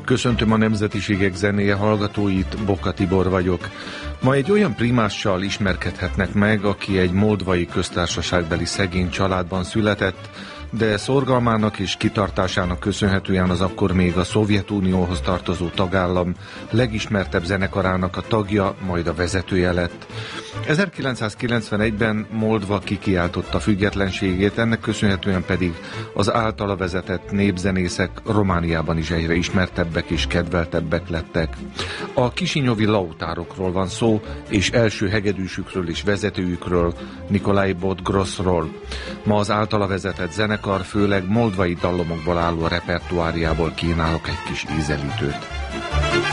Köszöntöm a Nemzetiségek zenéje hallgatóit, Boka Tibor vagyok. Ma egy olyan primással ismerkedhetnek meg, aki egy moldvai köztársaságbeli szegény családban született, de szorgalmának és kitartásának köszönhetően az akkor még a Szovjetunióhoz tartozó tagállam legismertebb zenekarának a tagja, majd a vezetője lett. 1991-ben Moldva kikiáltotta függetlenségét, ennek köszönhetően pedig az általa vezetett népzenészek Romániában is egyre ismertebbek és kedveltebbek lettek. A kisinyovi lautárokról van szó, és első hegedűsükről és vezetőjükről, Nikolai Bodgroszról. Ma az általa vezetett zenekar főleg moldvai dallamokból álló repertoáriából kínálok egy kis ízelítőt.